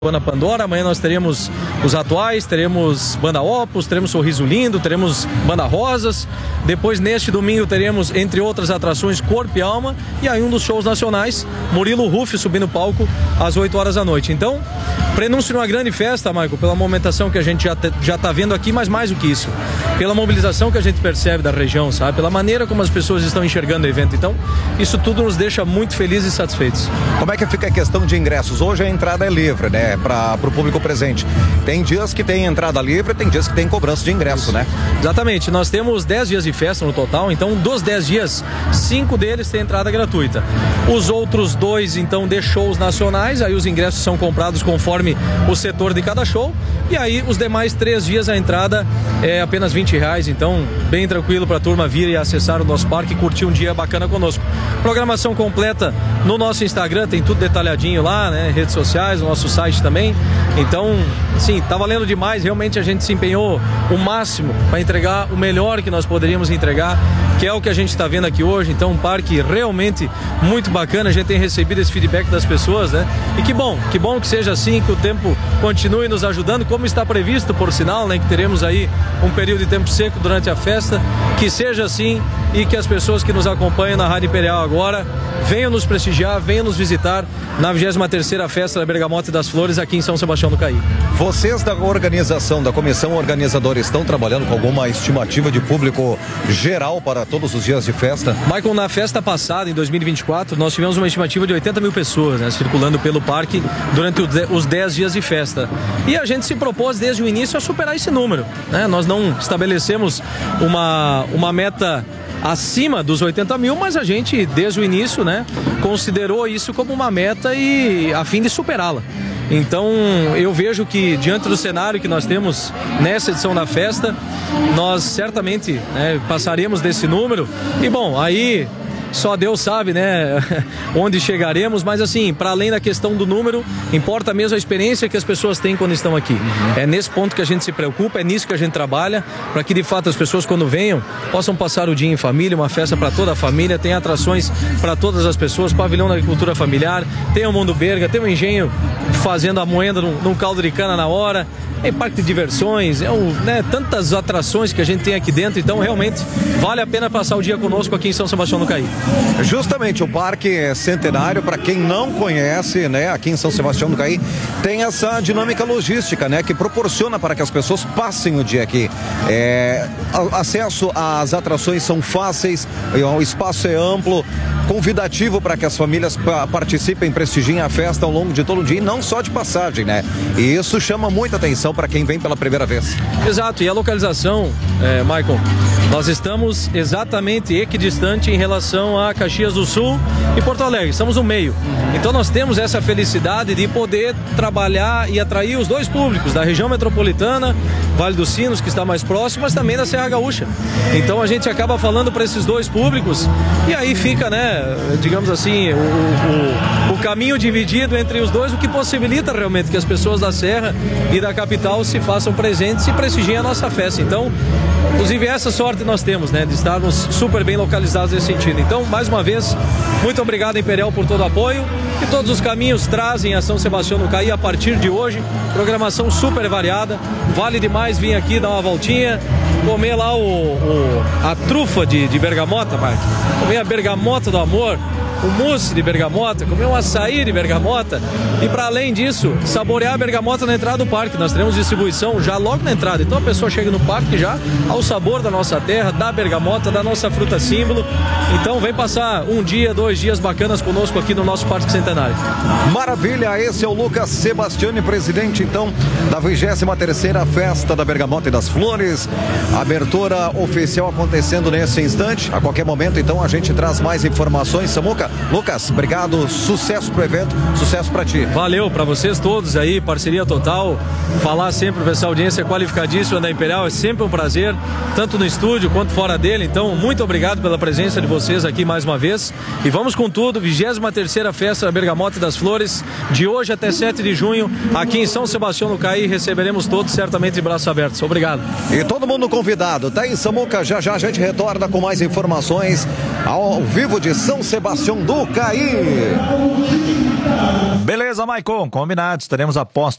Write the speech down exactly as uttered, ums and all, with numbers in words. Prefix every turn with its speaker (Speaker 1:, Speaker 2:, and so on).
Speaker 1: Banda Pandora, amanhã nós teremos os atuais, teremos Banda Opus, teremos Sorriso Lindo, teremos Banda Rosas. Depois, neste domingo, teremos, entre outras atrações, Corpo e Alma. E aí um dos shows nacionais, Murilo Ruff subindo o palco às oito horas da noite. Então, prenúncio de uma grande festa, Michael, pela movimentação que a gente já, te, já tá vendo aqui, mas mais do que isso, pela mobilização que a gente percebe da região, sabe? Pela maneira como as pessoas estão enxergando o evento. Então, isso tudo nos deixa muito felizes e satisfeitos.
Speaker 2: Como é que fica a questão de ingressos? Hoje a entrada é livre, né? Para o público presente. Tem dias que tem entrada livre, tem dias que tem cobrança de ingresso, né?
Speaker 1: Exatamente, nós temos dez dias de festa no total, então dos dez dias, cinco deles têm entrada gratuita. Os outros dois, então, de shows nacionais, aí os ingressos são comprados conforme o setor de cada show, e aí os demais três dias a entrada é apenas vinte reais, então bem tranquilo para a turma vir e acessar o nosso parque e curtir um dia bacana conosco. Programação completa no nosso Instagram, tem tudo detalhadinho lá, né? Redes sociais, o nosso site também. Então, sim, tá valendo demais. Realmente a gente se empenhou o máximo para entregar o melhor que nós poderíamos entregar, que é o que a gente está vendo aqui hoje. Então, um parque realmente muito bacana. A gente tem recebido esse feedback das pessoas, né? E que bom, que bom que seja assim, que o tempo continue nos ajudando, como está previsto, por sinal, né? Que teremos aí um período de tempo seco durante a festa. Que seja assim e que as pessoas que nos acompanham na Rádio Imperial agora venham nos prestigiar, venham nos visitar na vigésima terceira Festa da Bergamota e das Flores aqui em São Sebastião do Caí.
Speaker 2: Vocês da organização, da comissão organizadora, estão trabalhando com alguma estimativa de público geral para todos os dias de festa?
Speaker 1: Michael, na festa passada, em dois mil e vinte e quatro, nós tivemos uma estimativa de oitenta mil pessoas, né, circulando pelo parque durante os dez dias de festa. E a gente se propôs desde o início a superar esse número, né? Nós não estabelecemos uma, uma meta acima dos oitenta mil, mas a gente, desde o início, né, considerou isso como uma meta e a fim de superá-la. Então, eu vejo que, diante do cenário que nós temos nessa edição da festa, nós certamente, né, passaremos desse número. E, bom, aí só Deus sabe, né, onde chegaremos, mas assim, para além da questão do número, importa mesmo a experiência que as pessoas têm quando estão aqui. Uhum. É nesse ponto que a gente se preocupa, é nisso que a gente trabalha, para que de fato as pessoas, quando venham, possam passar o dia em família, uma festa para toda a família, tem atrações para todas as pessoas, pavilhão da agricultura familiar, tem o Mundo Berga, tem o engenho fazendo a moenda num, num caldo de cana na hora, é parque de diversões, é um, né, tantas atrações que a gente tem aqui dentro, então realmente vale a pena passar o dia conosco aqui em São Sebastião do Caí.
Speaker 2: Justamente, o Parque Centenário, para quem não conhece, né, aqui em São Sebastião do Caí, tem essa dinâmica logística, né, que proporciona para que as pessoas passem o dia aqui. É, acesso às atrações são fáceis, o espaço é amplo, convidativo para que as famílias participem, prestigiem a festa ao longo de todo o dia, e não só de passagem, né? E isso chama muita atenção para quem vem pela primeira vez.
Speaker 1: Exato, e a localização, é, Michael, nós estamos exatamente equidistante em relação a Caxias do Sul e Porto Alegre, estamos no meio. Então nós temos essa felicidade de poder trabalhar e atrair os dois públicos, da região metropolitana, Vale dos Sinos, que está mais próximo, mas também da Serra Gaúcha. Então a gente acaba falando para esses dois públicos e aí fica, né, digamos assim, o, o, o caminho dividido entre os dois, o que possibilita realmente que as pessoas da Serra e da capital se façam presentes e prestigiem a nossa festa. Então, inclusive essa sorte nós temos, né, de estarmos super bem localizados nesse sentido. Então, mais uma vez, muito obrigado, Imperial, por todo o apoio, e todos os caminhos trazem a São Sebastião do Caí a partir de hoje, programação super variada, vale demais vir aqui dar uma voltinha, comer lá o, o, a trufa de, de bergamota, Marcos, comer a bergamota do amor, o mousse de bergamota, comer um açaí de bergamota e, para além disso, saborear a bergamota na entrada do parque. Nós teremos distribuição já logo na entrada, então a pessoa chega no parque já ao sabor da nossa terra, da bergamota, da nossa fruta símbolo. Então vem passar um dia, dois dias bacanas conosco aqui no nosso Parque Centenário.
Speaker 2: Maravilha, esse é o Lucas Sebastiani, presidente então da vigésima terceira Festa da Bergamota e das Flores. Abertura oficial acontecendo nesse instante. A qualquer momento então a gente traz mais informações. Samuca, Lucas, obrigado, sucesso pro evento, sucesso pra ti.
Speaker 1: Valeu pra vocês todos aí, parceria total, falar sempre pra essa audiência qualificadíssima da Imperial, é sempre um prazer, tanto no estúdio quanto fora dele. Então, muito obrigado pela presença de vocês aqui mais uma vez, e vamos com tudo, vigésima terceira Festa da Bergamota e das Flores, de hoje até sete de junho, aqui em São Sebastião do Caí, receberemos todos certamente de braços abertos. Obrigado.
Speaker 2: E todo mundo convidado, tá aí, Samuca, já já a gente retorna com mais informações ao vivo de São Sebastião do Caí.
Speaker 3: Beleza, Maicon, combinado, estaremos a posto.